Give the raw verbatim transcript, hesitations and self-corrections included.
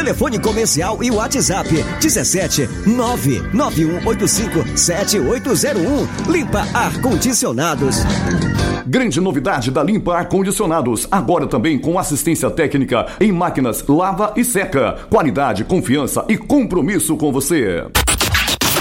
Telefone comercial e WhatsApp dezessete nove nove um oito cinco sete oito zero um. Limpa Ar-Condicionados. Grande novidade da Limpa Ar-Condicionados, agora também com assistência técnica em máquinas lava e seca. Qualidade, confiança e compromisso com você.